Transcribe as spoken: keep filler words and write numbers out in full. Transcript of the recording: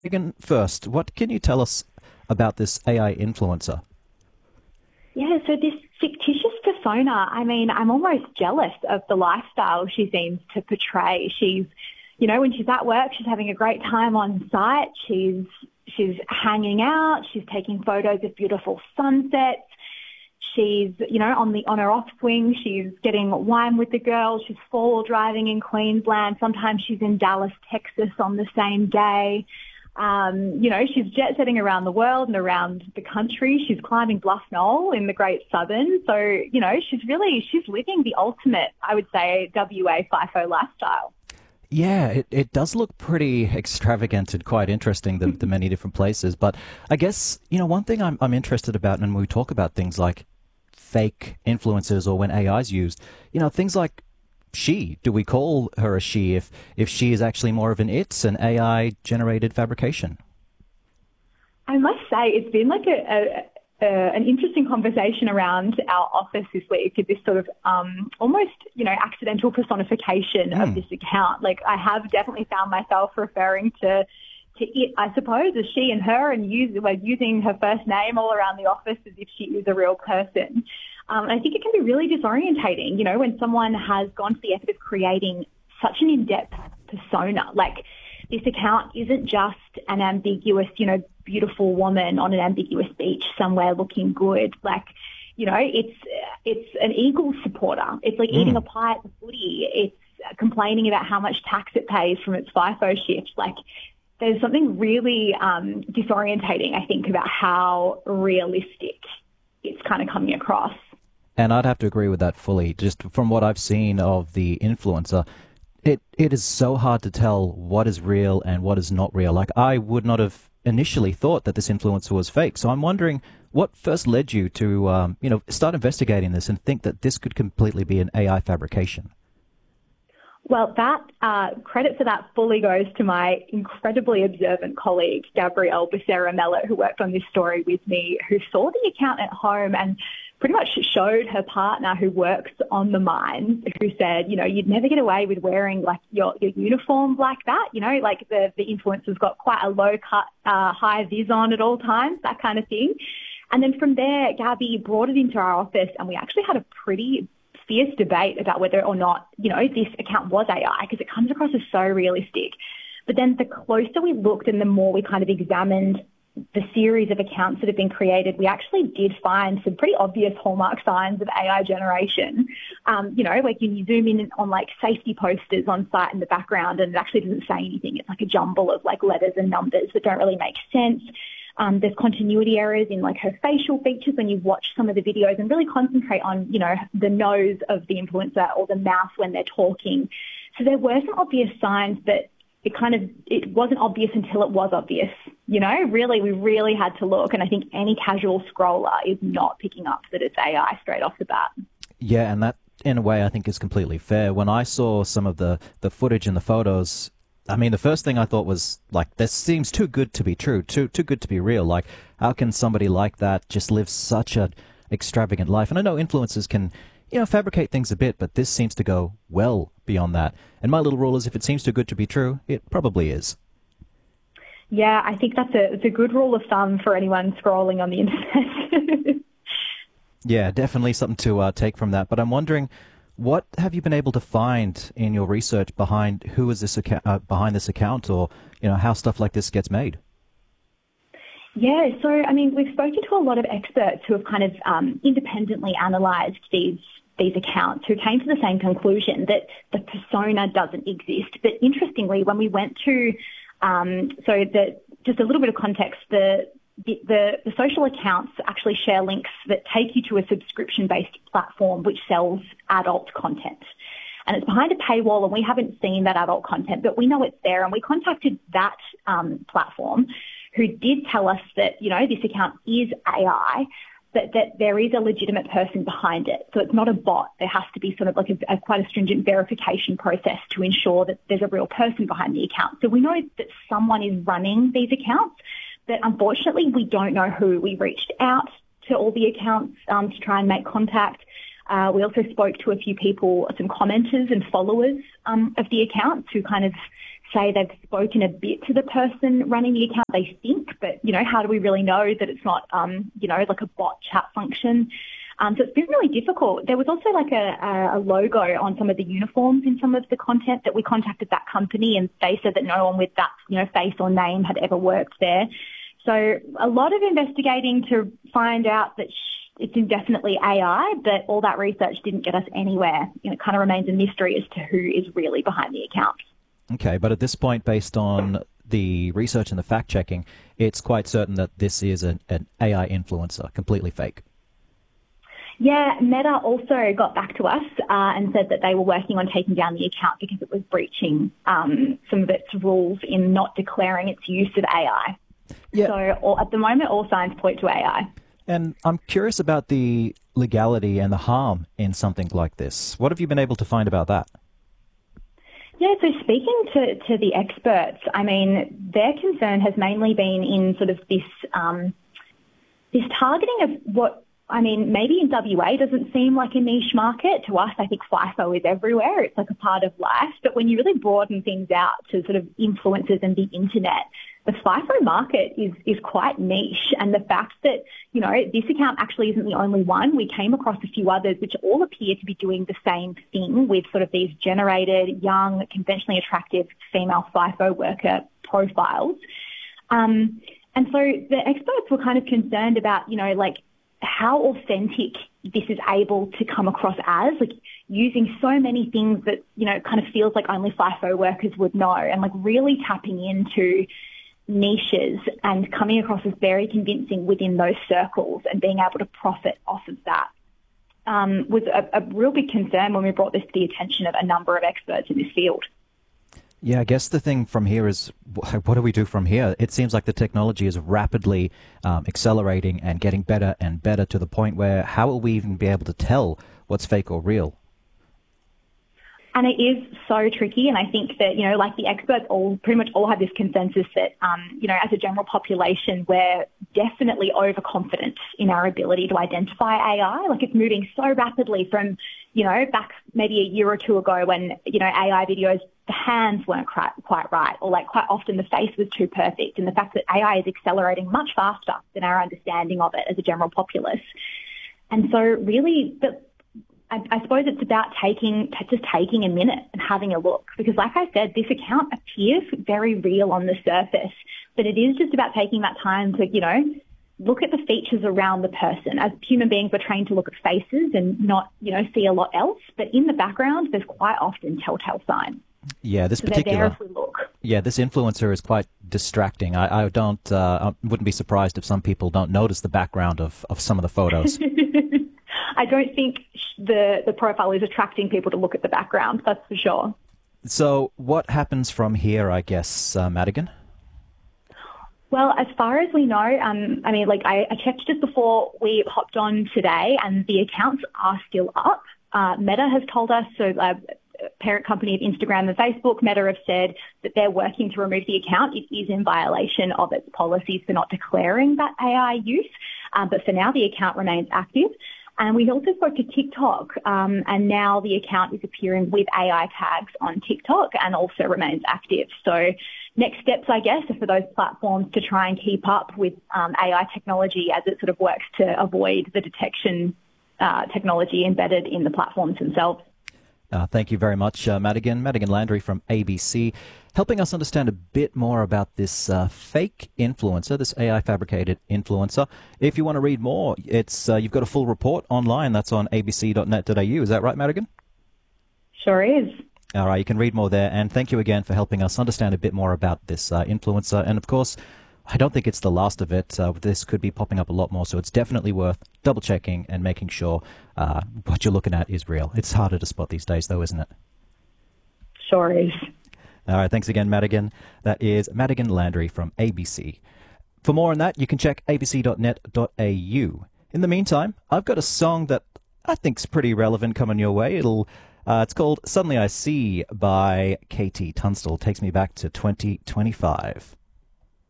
Megan, first, what can you tell us about this A I influencer? Yeah, so this fictitious persona, I mean, I'm almost jealous of the lifestyle she seems to portray. She's, you know, when she's at work, she's having a great time on site. She's she's hanging out. She's taking photos of beautiful sunsets. She's, you know, on the on her off swing. She's getting wine with the girls. She's four-wheel driving in Queensland. Sometimes she's in Dallas, Texas on the same day. Um, you know, she's jet setting around the world and around the country. She's climbing Bluff Knoll in the Great Southern. So, you know, she's really, she's living the ultimate, I would say, W A FIFO lifestyle. Yeah, it, it does look pretty extravagant and quite interesting, the, the many different places. But I guess, you know, one thing I'm, I'm interested about, and when we talk about things like fake influencers or when A I is used, you know, things like she. Do we call her a she if, if she is actually more of an it's an A I generated fabrication? I must say it's been like a, a, a an interesting conversation around our office this week. This sort of um, almost, you know, accidental personification Mm. of this account. Like I have definitely found myself referring to to it, I suppose, as she and her, and use, we're using her first name all around the office as if she is a real person. Um, and I think it can be really disorientating, you know, when someone has gone to the effort of creating such an in-depth persona. Like this account isn't just an ambiguous, you know, beautiful woman on an ambiguous beach somewhere looking good. Like, you know, it's it's an Eagles supporter. It's like eating a Mm. pie at the footy. It's complaining about how much tax it pays from its FIFO shift. Like, there's something really um, disorientating, I think, about how realistic it's kind of coming across. And I'd have to agree with that fully. Just from what I've seen of the influencer, it it is so hard to tell what is real and what is not real. Like I would not have initially thought that this influencer was fake. So I'm wondering what first led you to um, you know start investigating this and think that this could completely be an A I fabrication. Well, that uh, credit for that fully goes to my incredibly observant colleague, Gabrielle Becerra-Mellot, who worked on this story with me, who saw the account at home and pretty much showed her partner who works on the mines, who said, you know, you'd never get away with wearing like your, your uniform like that. You know, like the, the influencer's got quite a low cut, uh, high vis on at all times, that kind of thing. And then from there, Gabby brought it into our office and we actually had a pretty fierce debate about whether or not, you know, this account was A I because it comes across as so realistic. But then the closer we looked and the more we kind of examined the series of accounts that have been created, we actually did find some pretty obvious hallmark signs of A I generation. Um, you know, like you zoom in on like safety posters on site in the background and it actually doesn't say anything. It's like a jumble of like letters and numbers that don't really make sense. Um, there's continuity errors in like her facial features when you watch some of the videos and really concentrate on, you know, the nose of the influencer or the mouth when they're talking. So there were some obvious signs that it kind of, it wasn't obvious until it was obvious. You know, really, we really had to look. And I think any casual scroller is not picking up that it's A I straight off the bat. Yeah, and that in a way I think is completely fair. When I saw some of the, the footage and the photos, I mean, the first thing I thought was, like, this seems too good to be true, too too good to be real. Like, how can somebody like that just live such an extravagant life? And I know influencers can, you know, fabricate things a bit, but this seems to go well beyond that. And my little rule is if it seems too good to be true, it probably is. Yeah, I think that's a, it's a good rule of thumb for anyone scrolling on the internet. Yeah, definitely something to uh, take from that. But I'm wondering, what have you been able to find in your research behind who is this account, uh, behind this account, or you know how stuff like this gets made? Yeah, so I mean, we've spoken to a lot of experts who have kind of um, independently analysed these these accounts, who came to the same conclusion that the persona doesn't exist. But interestingly, when we went to um, so the just a little bit of context, the The, the, the social accounts actually share links that take you to a subscription-based platform which sells adult content. And it's behind a paywall and we haven't seen that adult content, but we know it's there. And we contacted that um, platform who did tell us that, you know, this account is A I, but that there is a legitimate person behind it. So it's not a bot. There has to be sort of like a, a quite a stringent verification process to ensure that there's a real person behind the account. So we know that someone is running these accounts, but unfortunately, we don't know who. We reached out to all the accounts um, to try and make contact. Uh, we also spoke to a few people, some commenters and followers um, of the accounts who kind of say they've spoken a bit to the person running the account, they think, but, you know, how do we really know that it's not, um, you know, like a bot chat function? Um, so it's been really difficult. There was also like a, a logo on some of the uniforms in some of the content that we contacted that company, and they said that no one with that, you know, face or name had ever worked there. So a lot of investigating to find out that it's indefinitely A I, but all that research didn't get us anywhere. You know, it kind of remains a mystery as to who is really behind the account. Okay, but at this point, based on the research and the fact-checking, it's quite certain that this is an, an A I influencer, completely fake. Yeah, Meta also got back to us uh, and said that they were working on taking down the account because it was breaching um, some of its rules in not declaring its use of A I. Yeah. So all, at the moment, all signs point to A I. And I'm curious about the legality and the harm in something like this. What have you been able to find about that? Yeah, so speaking to, to the experts, I mean, their concern has mainly been in sort of this um, this targeting of what, I mean, maybe in W A doesn't seem like a niche market. To us, I think FIFO is everywhere. It's like a part of life. But when you really broaden things out to sort of influencers and the internet, the FIFO market is, is quite niche. And the fact that, you know, this account actually isn't the only one. We came across a few others which all appear to be doing the same thing with sort of these generated, young, conventionally attractive female FIFO worker profiles. Um, and so the experts were kind of concerned about, you know, like, how authentic this is able to come across as, like using so many things that, you know, kind of feels like only FIFO workers would know, and like really tapping into niches and coming across as very convincing within those circles and being able to profit off of that um, was a, a real big concern when we brought this to the attention of a number of experts in this field. Yeah, I guess the thing from here is, what do we do from here? It seems like the technology is rapidly um, accelerating and getting better and better to the point where how will we even be able to tell what's fake or real? And it is so tricky. And I think that, you know, like the experts all pretty much all have this consensus that, um, you know, as a general population, we're definitely overconfident in our ability to identify A I. Like it's moving so rapidly from, you know, back maybe a year or two ago when, you know, A I videos, the hands weren't quite right, or like quite often the face was too perfect. And the fact that A I is accelerating much faster than our understanding of it as a general populace. And so really, the, I, I suppose it's about taking, just taking a minute and having a look, because like I said, this account appears very real on the surface, but it is just about taking that time to, you know, look at the features around the person. As human beings, we're trained to look at faces and not, you know, see a lot else. But in the background, there's quite often telltale signs. Yeah, this so particular. They're there if we look. Yeah, this influencer is quite distracting. I, I don't, uh, I wouldn't be surprised if some people don't notice the background of, of some of the photos. I don't think the the profile is attracting people to look at the background. That's for sure. So, what happens from here? I guess, uh, Madigan. Well, as far as we know, um, I mean, like I, I checked just before we hopped on today, and the accounts are still up. Uh, Meta has told us, so uh, parent company of Instagram and Facebook, Meta have said that they're working to remove the account. It is in violation of its policies for not declaring that A I use, um, but for now the account remains active. And we also spoke to TikTok, um, and now the account is appearing with A I tags on TikTok and also remains active. So next steps, I guess, are for those platforms to try and keep up with um, A I technology as it sort of works to avoid the detection uh, technology embedded in the platforms themselves. Uh, thank you very much, uh, Madigan. Madigan Landry from A B C, helping us understand a bit more about this uh, fake influencer, this A I fabricated influencer. If you want to read more, it's uh, you've got a full report online. That's on a b c dot net dot a u. Is that right, Madigan? Sure is. All right, you can read more there. And thank you again for helping us understand a bit more about this uh, influencer. And of course, I don't think it's the last of it. Uh, this could be popping up a lot more, so it's definitely worth double-checking and making sure uh, what you're looking at is real. It's harder to spot these days, though, isn't it? Sure is. All right, thanks again, Madigan. That is Madigan Landry from A B C. For more on that, you can check a b c dot net dot a u. In the meantime, I've got a song that I think's pretty relevant coming your way. It'll, uh, it's called Suddenly I See by Katie Tunstall. Takes me back to twenty twenty-five.